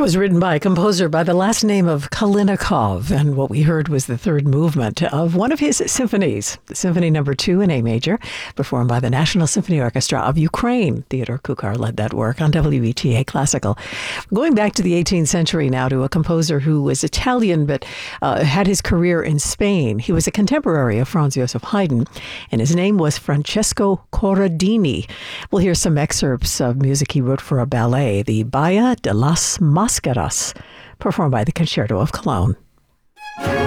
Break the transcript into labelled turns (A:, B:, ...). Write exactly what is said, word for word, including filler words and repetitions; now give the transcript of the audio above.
A: was written by a composer by the last name of Kalinikov, and what we heard was the third movement of one of his symphonies, Symphony Number Two in A major, performed by the National Symphony Orchestra of Ukraine. Theodore Kukar led that work on W E T A Classical. Going back to the eighteenth century now to a composer who was Italian but uh, had his career in Spain. He was a contemporary of Franz Joseph Haydn, and his name was Francesco Corradini. We'll hear some excerpts of music he wrote for a ballet, the Baia de las Mascaras, performed by the Concerto of Cologne.